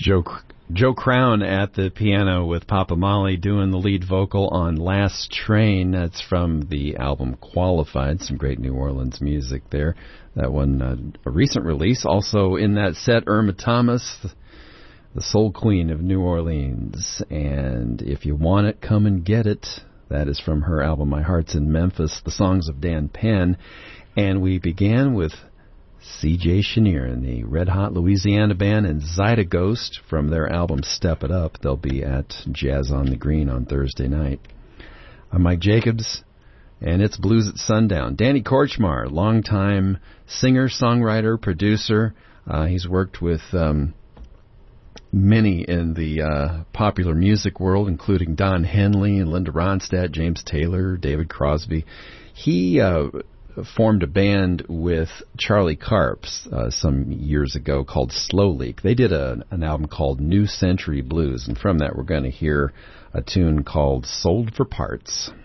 Joe Crown at the piano with Papa Molly doing the lead vocal on Last Train. That's from the album Qualified. Some great New Orleans music there. That one, a recent release. Also in that set, Irma Thomas, the soul queen of New Orleans. And If You Want It, Come and Get It. That is from her album My Heart's in Memphis, the songs of Dan Penn. And we began with C.J. Chenier and the Red Hot Louisiana Band and Zyda Ghost from their album Step It Up. They'll be at Jazz on the Green on Thursday night. I'm Mike Jacobs, and it's Blues at Sundown. Danny Korchmar, longtime singer, songwriter, producer. He's worked with many in the popular music world, including Don Henley and Linda Ronstadt, James Taylor, David Crosby. He formed a band with Charlie Karps some years ago called Slow Leak. They did an album called New Century Blues, and from that we're going to hear a tune called Sold for Parts.